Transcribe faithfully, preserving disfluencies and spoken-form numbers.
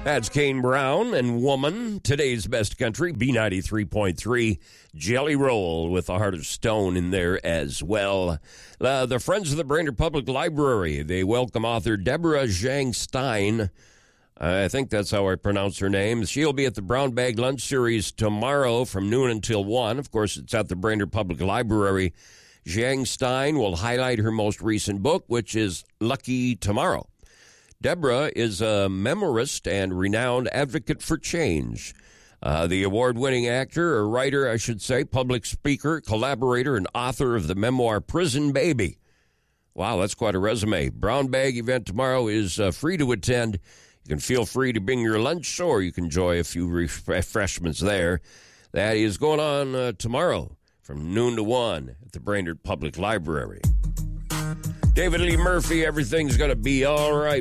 That's Kane Brown and Woman. Today's best country, B ninety-three point three. Jelly Roll with the Heart of Stone in there as well. Uh, the Friends of the Brainerd Public Library, they welcome author Deborah Zhang Stein. I think that's how I pronounce her name. She'll be at the Brown Bag Lunch Series tomorrow from noon until one. Of course, it's at the Brainerd Public Library. Zhang Stein will highlight her most recent book, which is Lucky Tomorrow. Deborah is a memoirist and renowned advocate for change. Uh, the award-winning actor, or writer, I should say, public speaker, collaborator, and author of the memoir Prison Baby. Wow, that's quite a resume. Brown Bag event tomorrow is uh, free to attend. You can feel free to bring your lunch, or you can enjoy a few refreshments there. That is going on uh, tomorrow from noon to one at the Brainerd Public Library. David Lee Murphy, everything's going to be all right.